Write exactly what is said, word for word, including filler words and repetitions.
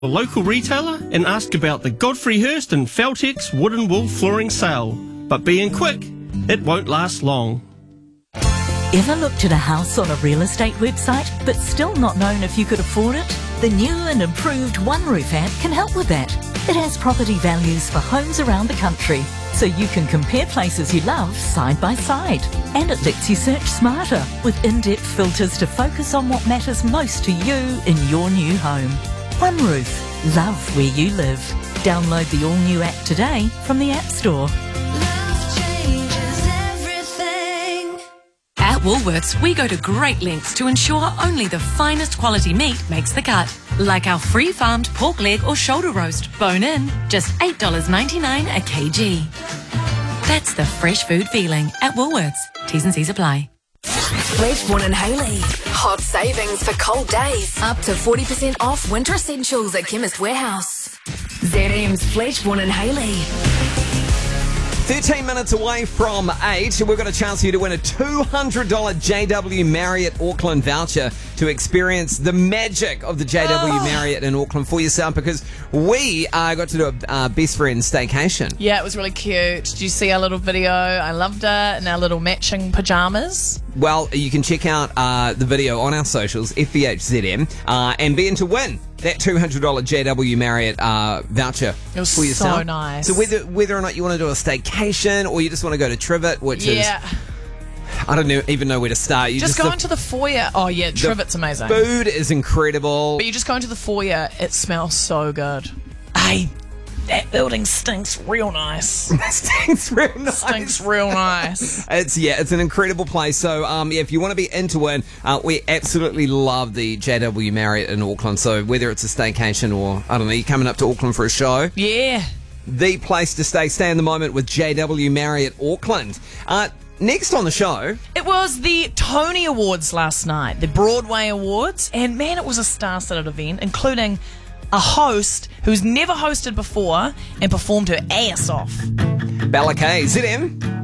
a local retailer and ask about the Godfrey Hirst and Feltex wooden wool flooring sale. But being quick, it won't last long. Ever looked at a house on a real estate website but still not known if you could afford it? The new and improved One Roof app can help with that. It has property values for homes around the country, so you can compare places you love side by side. And it lets you search smarter with in-depth filters to focus on what matters most to you in your new home. One Roof. Love where you live. Download the all-new app today from the App Store. At Woolworths, we go to great lengths to ensure only the finest quality meat makes the cut. Like our free-farmed pork leg or shoulder roast, bone in, just eight dollars ninety-nine a kg. That's the fresh food feeling at Woolworths. T's and C's apply. Fledgebourne and Haley. Hot savings for cold days. Up to forty percent off winter essentials at Chemist Warehouse. Z M's Fledgebourne and Haley. thirteen minutes away from eight, we've got a chance for you to win a two hundred dollars J W Marriott Auckland voucher to experience the magic of the J W oh. Marriott in Auckland for yourself, because we uh, got to do a uh, best friend staycation. Yeah, it was really cute. Did you see our little video? I loved it. In our little matching pajamas. Well, you can check out uh, the video on our socials, F B H Z M, uh, and be in to win that two hundred dollars J W Marriott uh, voucher it was for yourself. So nice. So whether whether or not you want to do a staycation or you just want to go to Trivet, which yeah. is... I don't know, even know where to start. You just, just go the, into the foyer. Oh, yeah, Trivet's amazing. Food is incredible. But you just go into the foyer, it smells so good. Hey, that building stinks real nice. stinks real nice. Stinks real nice. It's, yeah, it's an incredible place. So, um, yeah, if you want to be into it, uh, we absolutely love the J W Marriott in Auckland. So whether it's a staycation or, I don't know, you're coming up to Auckland for a show. Yeah. The place to stay. Stay in the moment with J W Marriott Auckland. Uh, Next on the show, it was the Tony Awards last night, the Broadway Awards, and man, it was a star-studded event, including a host who's never hosted before and performed her ass off. Bella K, Z M.